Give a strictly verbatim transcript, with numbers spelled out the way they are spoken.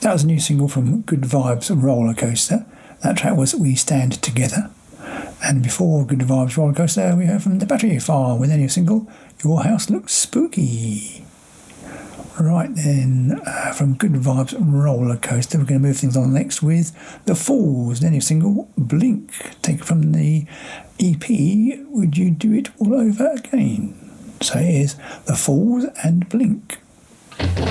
That was a new single from Good Vibes Roller Coaster. That track was We Stand Together. And before Good Vibes Roller Coaster, we heard from The Battery Farm with their new single, Your House Looks Spooky. Right then, uh, from Good Vibes Roller Coaster, we're going to move things on next with The Falls, their new single, Blink, taken from the E P, Would You Do It All Over Again? So here's The Falls and Blink.